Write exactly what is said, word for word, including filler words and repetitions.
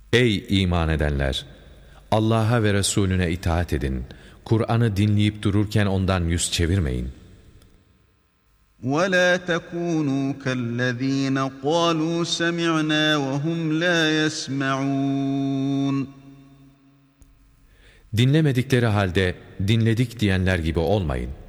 Ey iman edenler! Allah'a ve Resulüne itaat edin. Kur'an'ı dinleyip dururken ondan yüz çevirmeyin. وَلَا تَكُونُوا كَالَّذ۪ينَ قَالُوا سَمِعْنَا وَهُمْ لَا يَسْمَعُونَ Dinlemedikleri halde dinledik diyenler gibi olmayın.